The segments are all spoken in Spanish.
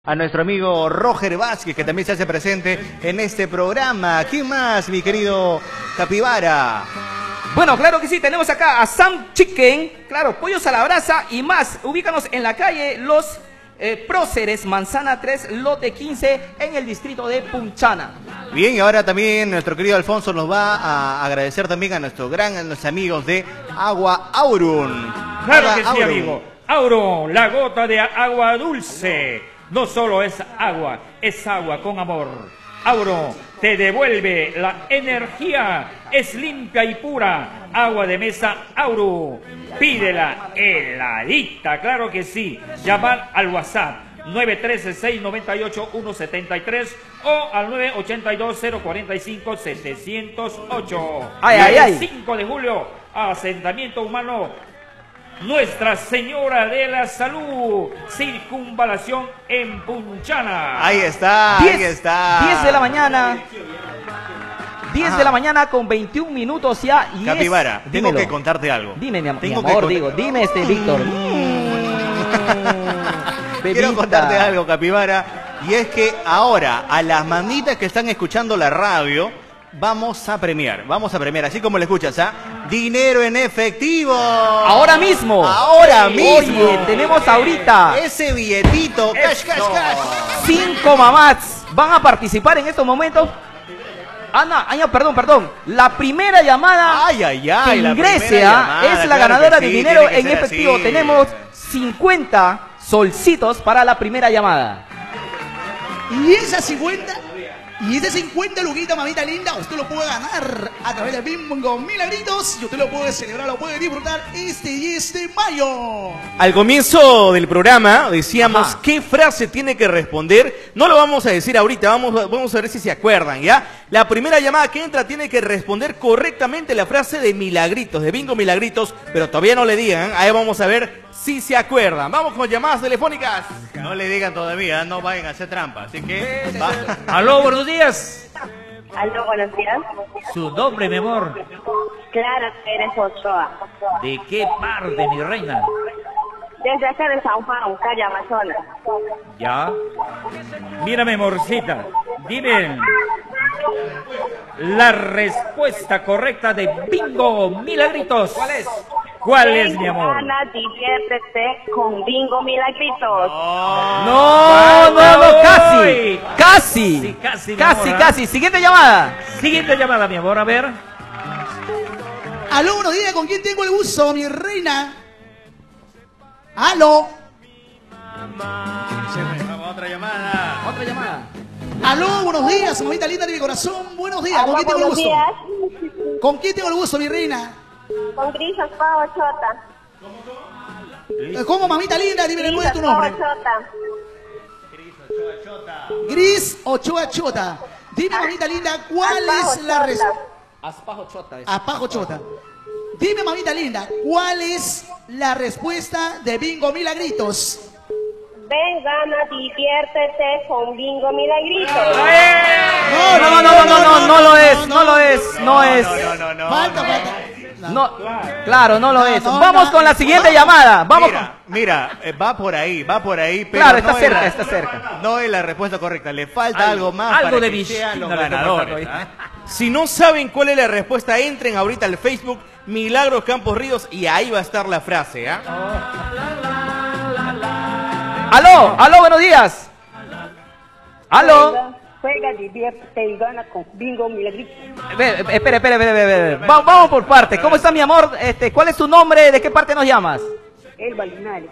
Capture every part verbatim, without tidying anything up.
A nuestro amigo Roger Vázquez, que también se hace presente en este programa. ¿Quién más, mi querido Capibara? Bueno, claro que sí, tenemos acá a Sam Chicken, claro, pollos a la brasa y más. Ubícanos en la calle Los eh, Próceres, Manzana tres, lote quince, en el distrito de Punchana. Bien, y ahora también nuestro querido Alfonso nos va a agradecer también a nuestro gran a nuestros amigos de Agua Aurum. Claro Agua que sí, Aurum. amigo. Aurum, la gota de agua dulce. No solo es agua, es agua con amor. Aurum te devuelve la energía, es limpia y pura. Agua de mesa Aurum. Pídela heladita, claro que sí. Llamar al WhatsApp nueve uno tres, seis nueve ocho, uno siete tres o al nueve ocho dos, cero cuatro cinco, siete cero ocho. Ay, ay, ay. cinco de julio, asentamiento humano Nuestra Señora de la Salud, circunvalación en Punchana. Ahí está, diez, ahí está. diez de la mañana. diez Ajá. de la mañana con veintiún minutos ya. Y Capibara, es, tengo dímelo. que contarte algo. Dime, mi, am tengo mi amor, que digo, dime este Víctor. Mm. Quiero contarte algo, Capibara, y es que ahora a las mamitas que están escuchando la radio, vamos a premiar, vamos a premiar, así como le escuchas, ¿ah? Dinero en efectivo. Ahora mismo. Ahora mismo. Oye, tenemos ahorita. Ese billetito. Cash, cash, cash. Cinco mamás van a participar en estos momentos. Ana, Ana, perdón, perdón. La primera llamada ay, ay, ay, que ingrese a es la claro ganadora sí, de dinero en efectivo. Así. Tenemos cincuenta solcitos para la primera llamada. Y esa cincuenta... Y ese cincuenta luguita, mamita linda, usted lo puede ganar a través de Bingo Milagritos y usted lo puede celebrar, lo puede disfrutar este diez de mayo. Al comienzo del programa decíamos Ajá. qué frase tiene que responder. No lo vamos a decir ahorita, vamos, vamos a ver si se acuerdan, ¿ya? La primera llamada que entra tiene que responder correctamente la frase de Milagritos, de Bingo Milagritos, pero todavía no le digan, ahí vamos a ver si se acuerdan. Vamos con llamadas telefónicas. No le digan todavía, no vayan a hacer trampa, así que... Va. Aló, buenos días. Aló, buenos días. Su nombre, mi amor. Clara Pérez Ochoa. ¿De qué parte, mi reina? Desde acá de San Juan, calle Amazonas. Ya. Mira, mi amorcita. Dime la respuesta correcta de Bingo Milagritos. ¿Cuál es? ¿Cuál es, mi amor? Gana, diviértete con Bingo Milagritos. No, no, no, casi. Casi. Sí, casi, mi Casi, amor, ¿eh? casi. Siguiente llamada. Siguiente llamada, mi amor, a ver. Aló, buenos días, ¿con quién tengo el gusto, mi reina? Aló. Otra llamada. Otra llamada. Aló, buenos días, mamita linda de mi corazón. Buenos días, ¿con Aló, quién tengo el buenos gusto? días. ¿Con quién tengo el gusto, mi reina? Con Gris Ochoa Chota. Eh, ¿Cómo, mamita linda? Dime Gris cuál es tu Ochoa nombre. Chota. Gris Ochoa Chota. Dime, mamita linda, ¿cuál Aspajo es la Chota. respuesta? Aspajo Chota. es. Apajo Chota. Dime, mamita linda, ¿cuál es la respuesta de Bingo Milagritos? Ven, gana, diviértete con Bingo Milagritos. No, no, no, no, no, no lo es, no lo es, no es. No, no, no. Falta, falta. No, claro, no lo No, es. no, Vamos no, con la no, siguiente no. llamada. Vamos Mira, con... mira, eh, va por ahí, va por ahí, pero Claro, está no es cerca, la- está cerca. No es la respuesta correcta, le falta Algo- algo, más algo para de que sean los Vichy, no le ganadores. estoy ¿ah? Si no saben cuál es la respuesta, entren ahorita al Facebook Milagros Campos Ríos y ahí va a estar la frase, ¿ah? Aló, aló, buenos días. Aló. Juega, juega, diviértete y gana con Bingo Milagritos. Ve, ve, Espere, espere, espere, espere. Va- Vamos por partes. ¿Cómo está, mi amor? Este, ¿cuál es tu nombre? ¿De qué parte nos llamas? Elba Linares.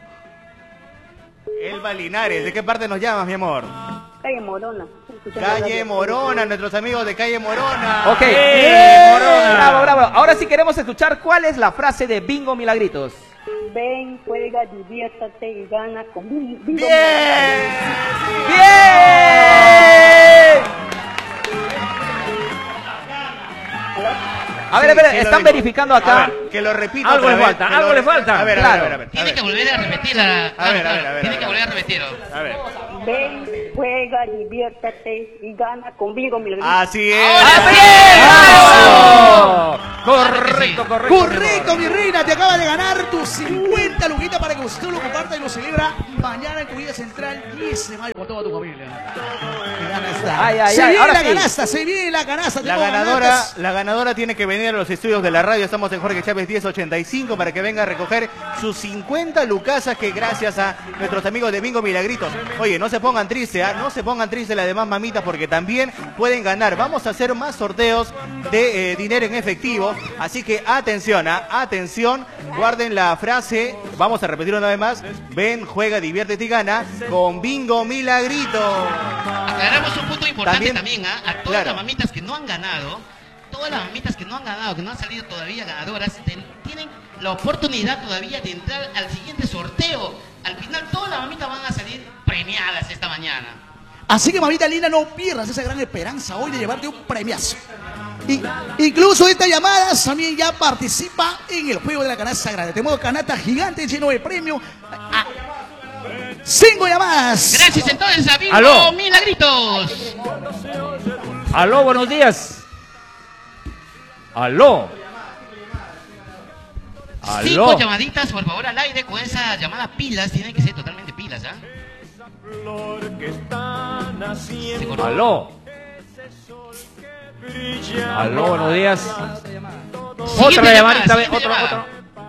Elba Linares, ¿de qué parte nos llamas, mi amor? Calle Morona. Calle Morona, nuestros amigos de Calle Morona. Ok. ¡Eh, Morona! Bravo, bravo. Ahora sí queremos escuchar cuál es la frase de Bingo Milagritos. Ven, juega, diviértete y gana con Bingo ¡Bien! ¡Bien! A ver, a ver, Sí, sí lo están dijo. verificando A acá. ver, Que lo repita Algo otra le vez, falta, que algo lo- le falta. A ver, a Claro. ver, a ver, a ver. Tiene a que ver. volver a repetirla. A ver, a ver, a ver, Tiene a que ver. volver a repetirlo. A ver. Ven, juega, diviértate y gana conmigo, mi Así es. ¡Ahora sí! ¡Bravo! Correcto, correcto. Correcto, mi reina, te acaba de ganar tus cincuenta luquitas para que usted lo comparta y lo celebra mañana en Comida Central, diez de mayo, con toda tu familia. Qué gana está. Ay, ay, se ay, viene ahora la sí. canasta, se viene la canasta. La tengo ganadora, ganatas. la ganadora tiene que venir a los estudios de la radio. Estamos en Jorge Chávez diez ochenta y cinco para que venga a recoger sus cincuenta lucasas que gracias a nuestros amigos de Bingo Milagritos. Oye, no se pongan tristes, ¿ah? No se pongan tristes las demás mamitas porque también pueden ganar. Vamos a hacer más sorteos de eh, dinero en efectivo. Así que atención, ¿ah? Atención. Guarden la frase. Vamos a repetir una vez más. Ven, juega, diviértete y gana con Bingo Milagrito. Aclaramos un punto importante También- también, ¿ah? A todas claro. las mamitas que no han ganado, todas las mamitas que no han ganado, que no han salido todavía ganadoras, ten- tienen la oportunidad todavía de entrar al siguiente sorteo. Al final todas las mamitas van a salir premiadas esta mañana. Así que, mamita linda, no pierdas esa gran esperanza hoy de llevarte un premiazo. Y, incluso esta llamada también ya participa en el juego de la canasta grande. Tenemos canasta gigante lleno de premio. Ah, cinco llamadas. Gracias entonces a Bingo Aló. Milagritos. Aló, buenos días. Aló. Cinco Aló. llamaditas, por favor, al aire con esa llamada pilas. Tienen que ser totalmente pilas, ¿ah? Se cortó. Aló. Aló, buenos días. Siguiente Otra llamada, llamadita, ve, siguiente otro, llamada.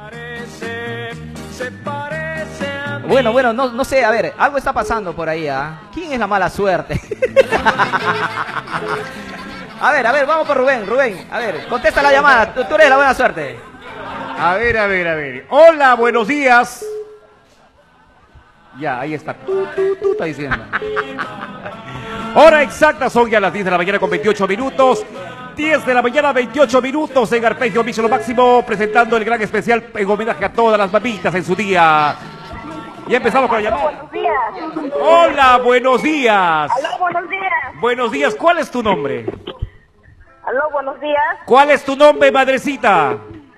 otro. Bueno, bueno, no, no sé, a ver, algo está pasando por ahí, ¿ah? ¿Quién es la mala suerte? A ver, a ver, vamos con Rubén, Rubén, a ver, contesta la llamada, tú, tú eres la buena suerte. A ver, a ver, a ver. Hola, buenos días. Ya, ahí está. Tú, tú, tú, está diciendo. Hora exacta, son ya las diez de la mañana con veintiocho minutos. diez de la mañana, veintiocho minutos en Arpegio Michelo Máximo, presentando el gran especial en homenaje a todas las mamitas en su día. Ya empezamos con la llamada. Buenos días. Hola, buenos días. Aló, buenos días. Buenos días, ¿cuál es tu nombre? Aló, buenos días. ¿Cuál es tu nombre, madrecita?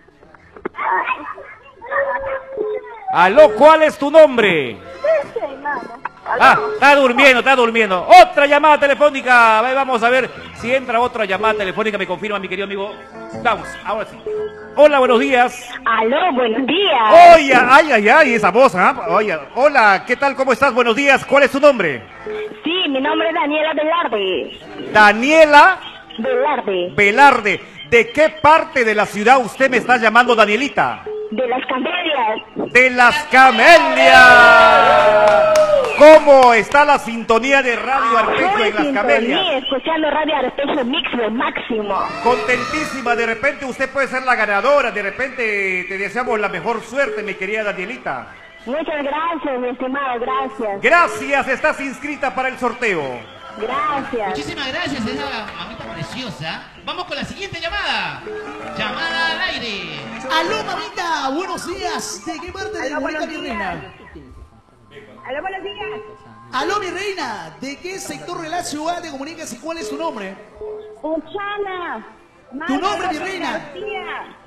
Aló, ¿cuál es tu nombre? Sí, hermano. Ah, está durmiendo, está durmiendo. Otra llamada telefónica. A ver, vamos a ver si entra otra llamada telefónica. Me confirma mi querido amigo. Vamos, ahora sí. Hola, buenos días. Aló, buenos días. Oye, ay, ay, ay, esa voz, ¿ah? Oye, hola, ¿qué tal? ¿Cómo estás? Buenos días. ¿Cuál es tu nombre? Sí, mi nombre es Daniela Velarde. Daniela Velarde. Velarde. ¿De qué parte de la ciudad usted me está llamando, Danielita? De las Camelias. De las Camelias. ¿Cómo está la sintonía de Radio Arpegio en las Camelias? Escuchando Radio Arpegio Mix del máximo. Contentísima, de repente usted puede ser la ganadora, de repente te deseamos la mejor suerte, mi querida Danielita. Muchas gracias, mi estimado, gracias. Gracias, estás inscrita para el sorteo. Gracias. Muchísimas gracias, esa mamita preciosa. Vamos con la siguiente llamada. Llamada al aire. Aló, mamita, buenos días. ¿De qué parte de Aló, Comunica, buenos mi días. reina? Aló, buenos días. Aló, mi reina. ¿De qué sector de la ciudad te comunicas y cuál es tu nombre? Uchana. ¿Tu nombre, mi reina? García.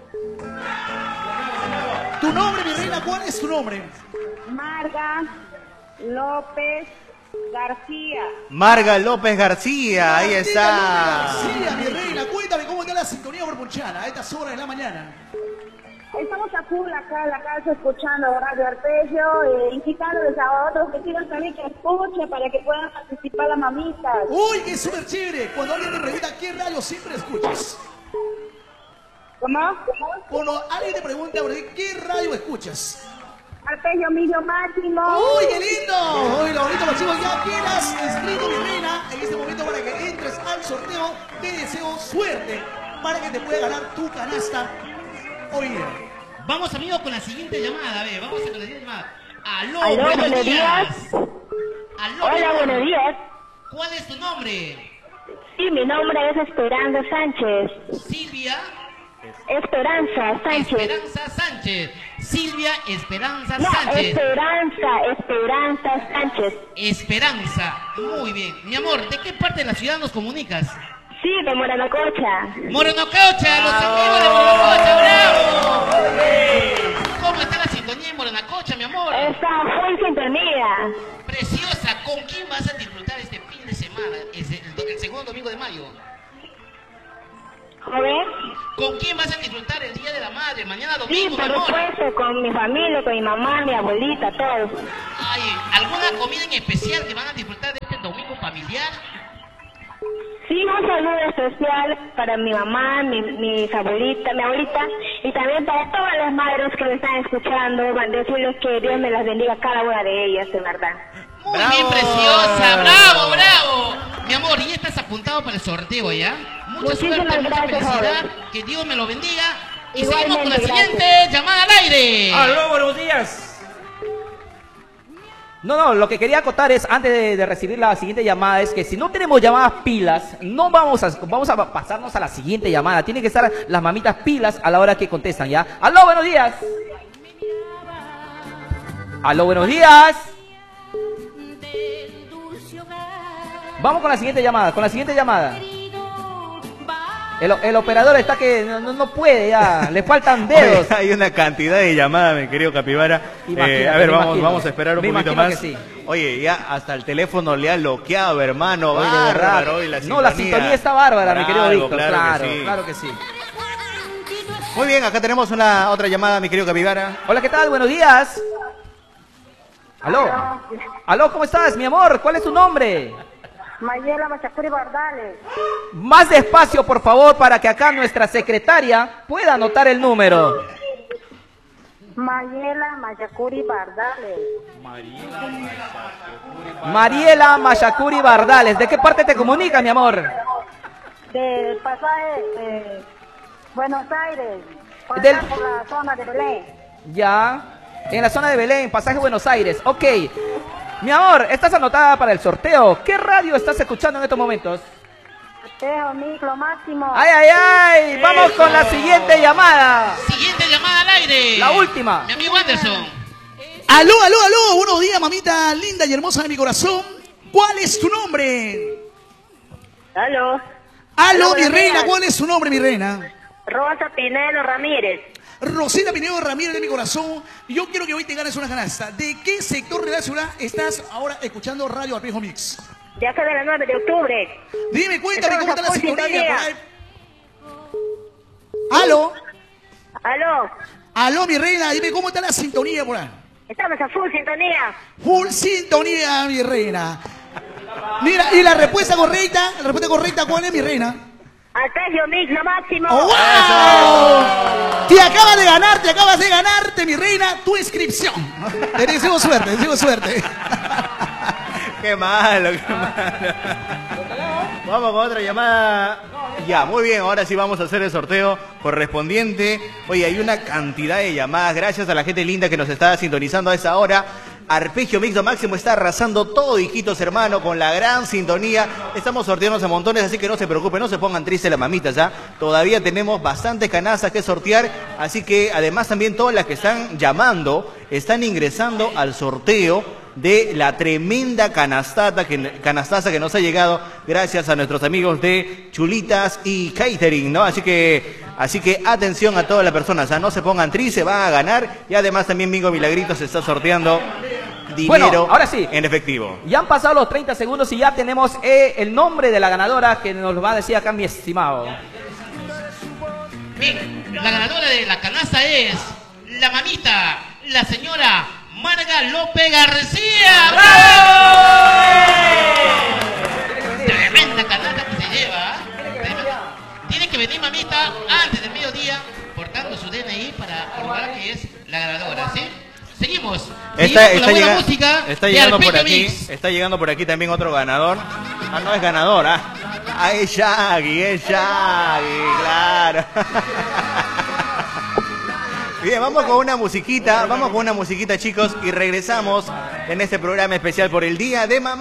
Tu nombre, mi reina, ¿cuál es tu nombre? Marga López García. Marga López García, ahí Martita está. López García, mi reina, cuéntame cómo está la sintonía por Punchana a estas horas de la mañana. Estamos a full acá en la casa escuchando Radio Arpegio, eh, invitándoles a otros vecinos también que escuchen para que puedan participar las mamitas. Uy, qué súper chévere. Cuando alguien te pregunta qué radio siempre escuchas. ¿Cómo? Cuando alguien te pregunta por qué radio escuchas. Arpegio Millo Máximo. ¡Uy, qué lindo! ¡Uy, lo bonito, máximo! Ya quedas inscrito, mi reina, en este momento para que entres al sorteo. Te deseo suerte para que te pueda ganar tu canasta hoy día. Vamos, amigos, con la siguiente llamada. A ver, vamos con la siguiente llamada. Aló, Aló, buenos, buenos días. días. Aló, Hola, mi amor. buenos días. ¿Cuál es tu nombre? Sí, mi nombre es Esperanza Sánchez. Silvia Esperanza Sánchez. Esperanza Sánchez. Silvia Esperanza No, Sánchez. Esperanza, Esperanza Sánchez. Esperanza. Muy bien. Mi amor, ¿de qué parte de la ciudad nos comunicas? Sí, de Moranococha. Moranococha, los amigos de Moranococha, bravo. ¿Cómo está la sintonía en Moranococha, mi amor? Está full sintonía. Preciosa, ¿con quién vas a disfrutar este fin de semana? Es el, el segundo domingo de mayo. ¿Joven? ¿Con quién vas a disfrutar el Día de la Madre? Mañana Sí, domingo, por mi amor. supuesto, con mi familia, con mi mamá, mi abuelita, todos. Ay, ¿alguna comida en especial que van a disfrutar de este domingo familiar? Sí, un saludo especial para mi mamá, mi, mis abuelitas, mi abuelita, y también para todas las madres que me están escuchando, decirles que Dios me las bendiga a cada una de ellas, de verdad. Muy ¡Bravo! bien, preciosa, bravo, bravo. Mi amor, y estás apuntado para el sorteo, ¿ya? Mucha Muchísimas suerte, mucha gracias, felicidad, joven. que Dios me lo bendiga. Y Igualmente, seguimos con la gracias. siguiente llamada al aire. Aló, buenos días. No, no, lo que quería acotar es, antes de, de recibir la siguiente llamada, es que si no tenemos llamadas pilas, no vamos a, vamos a pasarnos a la siguiente llamada. Tienen que estar las mamitas pilas a la hora que contestan, ¿ya? Aló, buenos días. Aló, buenos días. Vamos con la siguiente llamada, con la siguiente llamada. El, el operador está que no, no puede ya, le faltan dedos. Oye, hay una cantidad de llamadas, mi querido Capibara. Imagínate, Eh, a ver, me vamos, imagino. vamos a esperar un Me poquito imagino más. que sí. Oye, ya hasta el teléfono le ha bloqueado, hermano. Oye, de verdad. Bárbaro, hoy la No, la sintonía está bárbara, mi querido Bravo, Víctor. claro Claro, que sí. claro que sí. Muy bien, acá tenemos una otra llamada, mi querido Capibara. Hola, ¿qué tal? Buenos días. Aló. Aló, ¿cómo estás, mi amor? ¿Cuál es tu nombre? Mayela Machacuri Bardales. Más despacio, por favor, para que acá nuestra secretaria pueda anotar el número. Mayela Machacuri Bardales. Mariela Machacuri Bardales. ¿De qué parte te comunica, mi amor? Del pasaje de Buenos Aires. Por, Del- acá, por la zona de Belén. Ya. En la zona de Belén, pasaje Buenos Aires. Ok. Mi amor, estás anotada para el sorteo. ¿Qué radio estás escuchando en estos momentos? Teo, Miclo, Máximo. ¡Ay, ay, ay! Vamos con la siguiente llamada. Siguiente llamada al aire. La última. Mi amigo Anderson. Aló, aló, aló. Buenos días, mamita linda y hermosa de mi corazón. ¿Cuál es tu nombre? Aló. Aló, Aló, mi buenos reina. días. ¿Cuál es tu nombre, mi reina? Rosa Pinelo Ramírez. Rosita Pinedo Ramírez de mi corazón. Yo quiero que hoy te ganes una canasta. ¿De qué sector de la ciudad estás ahora escuchando Radio Arpejo Mix? De acá de la nueve de octubre. Dime, cuéntame Estamos cómo está la a full sintonía. sintonía. por ahí. Aló. Aló. Aló, mi reina. Dime cómo está la sintonía por ahí. Estamos a full sintonía. Full sintonía, mi reina. Mira, y la respuesta correcta, la respuesta correcta, ¿cuál es, mi reina? Arpegio Mix, lo máximo. ¡Oh, wow! Te acabas de ganar, te acabas de ganarte, mi reina, tu inscripción. Te deseo suerte, te deseo suerte. Qué malo, qué malo. Vamos con otra llamada. Ya, muy bien, ahora sí vamos a hacer el sorteo correspondiente. Oye, hay una cantidad de llamadas. Gracias a la gente linda que nos está sintonizando a esa hora. Arpegio Mix, lo máximo está arrasando todo, hijitos hermano, con la gran sintonía. Estamos sorteando a montones, así que no se preocupen, no se pongan tristes las mamitas, ¿ah? Todavía tenemos bastantes canastas que sortear, así que además también todas las que están llamando están ingresando al sorteo de la tremenda canastata que, canastaza que nos ha llegado gracias a nuestros amigos de Chulitas y Catering, ¿no? Así que, así que atención a todas las personas, ¿ah? No se pongan tristes, van a ganar y además también Bingo Milagrito se está sorteando dinero Bueno, ahora sí. en efectivo. Ya han pasado los treinta segundos y ya tenemos eh, el nombre de la ganadora que nos lo va a decir acá mi estimado. Bien, la ganadora de la canasta es la mamita, la señora Marga López García. ¡Bravo! Tremenda canasta que se lleva. Tremenda. Tiene que venir mamita antes del mediodía portando su D N I para probar que es la ganadora, ¿sí? Seguimos. Seguimos Está, con está, la buena llega- música está de llegando por Arpegio aquí, Mix. está llegando por aquí también otro ganador. Ah, no es ganador, ah. Ah, es Shaggy, es Shaggy, claro. Bien, vamos con una musiquita, vamos con una musiquita, chicos, y regresamos en este programa especial por el Día de Mamá.